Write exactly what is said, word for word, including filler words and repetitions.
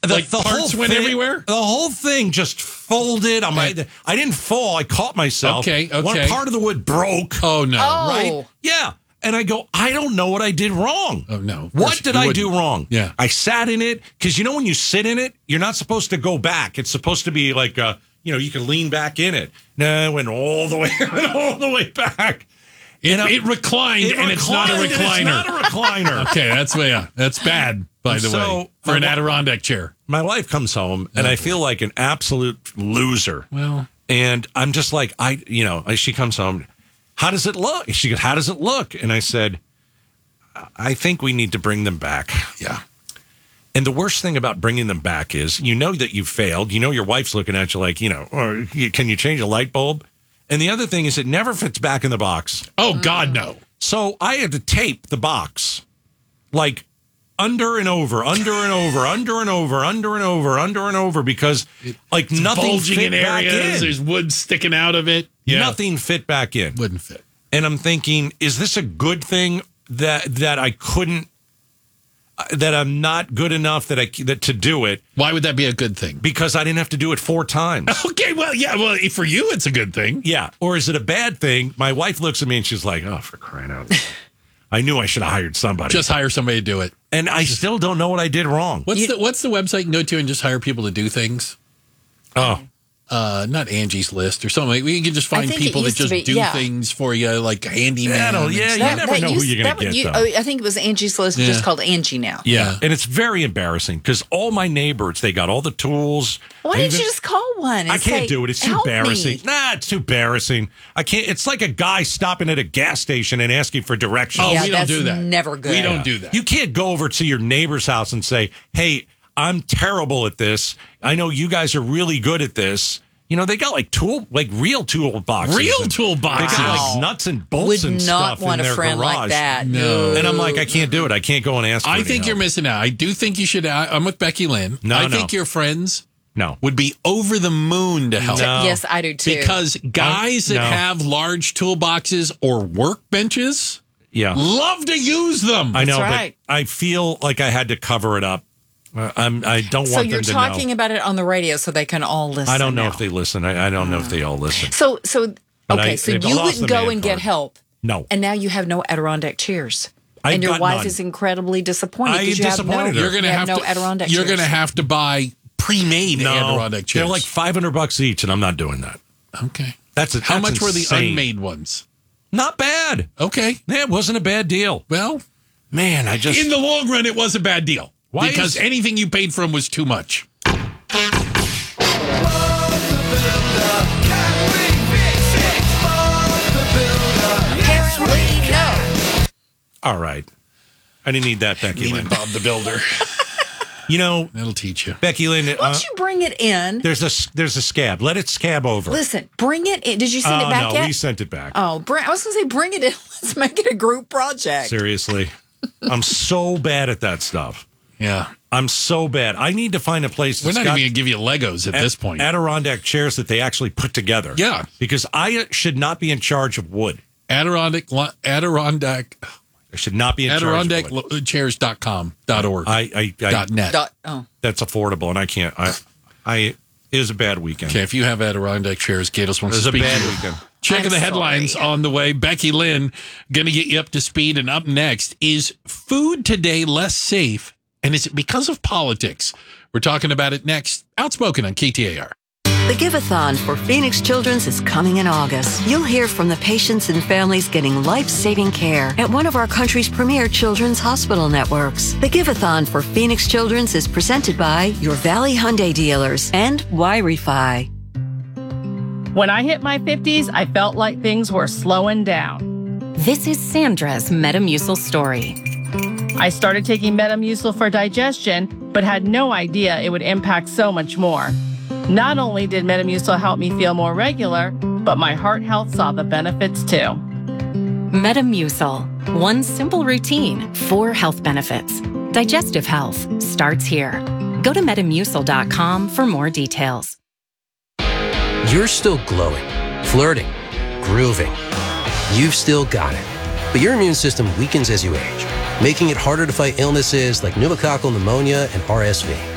The, like the parts whole went thing, everywhere? The whole thing just folded. On my, I didn't fall. I caught myself. Okay, okay. One part of the wood broke. Oh, no. Oh. Right? Yeah. And I go, I don't know what I did wrong. Oh, no. What did You I wouldn't. do wrong? Yeah. I sat in it because, you know, when you sit in it, you're not supposed to go back. It's supposed to be like, uh, you know, you can lean back in it. No, I went all the way, all the way back. It, know, it reclined, It and it's not a reclined, and recliner. It's not a recliner. Okay, that's yeah, that's bad, by the So, way, for an my- Adirondack chair. My wife comes home, and I feel like an absolute loser. Well, And I'm just like, I, you know, she comes home. How does it look? She goes, how does it look? And I said, I think we need to bring them back. yeah. And the worst thing about bringing them back is, you know that you failed. You know your wife's looking at you like, you know, or can you change a light bulb? And the other thing is, it never fits back in the box. Oh, God, no. So I had to tape the box, like under and over, under and over, under and over, under and over, under and over, because like nothing Bulging fit in back areas, in. there's wood sticking out of it. Yeah. Nothing fit back in. Wouldn't fit. And I'm thinking, is this a good thing that that I couldn't, that I'm not good enough that I that to do it Why would that be a good thing? because I didn't have to do it four times? Okay, well, yeah, well, for you, it's a good thing. Yeah. Or is it a bad thing? My wife looks at me and she's like, oh, for crying out loud. I knew I should have hired somebody. Just hire somebody to do it. and I still don't know what I did wrong. What's You- the What's the website you can go to and just hire people to do things? Oh, Uh, not Angie's List or something. We can just find think it people that used to just be- do yeah. things for you, like handyman. Yeah, I don't- and yeah, stuff. you never know who used- you're gonna that- get, you- though. oh, I think it was Angie's List, Yeah. just called Angie now. Yeah. and it's very embarrassing because all my neighbors, they got all the tools. Why They didn't you even- just call one? And I can't say, do it. It's too "Help embarrassing. me." Nah, it's too embarrassing. I can't. It's like a guy stopping at a gas station and asking for directions. Oh, Yeah, we don't that's do that. never good. We don't do that. You can't go over to your neighbor's house and say, hey, I'm terrible at this. I know you guys are really good at this. You know, they got like tool, like real tool boxes. Real and tool They boxes. got Wow. like nuts and bolts Would and not stuff want in a their friend garage. like that. No. And I'm like, I can't do it. I can't go and ask for I any think help. you're missing out. I do think you should. I, I'm with Becky Lynn. No, I no. think your friends No. would be over the moon to help. No. Yes, I do too. Because guys that no. have large toolboxes or workbenches Yeah. love to use them. I know, That's right. but I feel like I had to cover it up. Uh, I'm, I don't so want you're them to talking know. about it on the radio so they can all listen. I don't know now. if they listen. I, I don't know if they all listen. So, so But okay, I- so they've you lost wouldn't the go man and get card. help, No. and now you have no Adirondack chairs, I've and your got wife none. is incredibly disappointed I because you have no, disappointed her. You're gonna you have, have no to. Adirondack you're chairs. gonna have to buy pre-made No, Adirondack chairs. they're like five hundred bucks each, and I'm not doing that. okay. That's a, How that's much were the insane. unmade ones? Not bad. Okay. Yeah, it wasn't a bad deal. Well, Man, I just in the long run, it was a bad deal Why because is- anything you paid for them was too much. Apparently, no. all right. I didn't need that, Becky Needed Lynn. Bob the Builder. You know, That'll teach you. Becky Lynn, Why uh, don't you bring it in? there's a there's a scab. Let it scab over. Listen, bring it in. Did you send oh it back no, yet? we sent it back. Oh, bring, I was going to say, bring it in. Let's make it a group project. Seriously, I'm so bad at that stuff. Yeah. I'm so bad. I need to find a place. We're that's not got even going to give you Legos at this point. Adirondack chairs that they actually put together. Yeah. because I should not be in charge of wood. Adirondack, Adirondack, I should not be in Adirondack charge of wood. chairs dot com dot org. I, I, I dot net. Dot, oh. that's affordable, and I can't. I, I it was a bad weekend. Okay, if you have Adirondack chairs, Gatos It wants was to a speak bad to you. weekend. Checking I'm the headlines sorry. on the way. Becky Lynn going to get you up to speed. And up next, is food today less safe? And is it because of politics? We're talking about it next. Outspoken on K T A R. The Give-a-thon for Phoenix Children's is coming in August. You'll hear from the patients and families getting life-saving care at one of our country's premier children's hospital networks. The Give-a-thon for Phoenix Children's is presented by your Valley Hyundai dealers and Y-Refi. When I hit my fifties, I felt like things were slowing down. This is Sandra's Metamucil story. I started taking Metamucil for digestion, but had no idea it would impact so much more. Not only did Metamucil help me feel more regular, but my heart health saw the benefits too. Metamucil. One simple routine, four health benefits. Digestive health starts here. Go to metamucil dot com for more details. You're still glowing, flirting, grooving. You've still got it. But your immune system weakens as you age, making it harder to fight illnesses like pneumococcal pneumonia and R S V.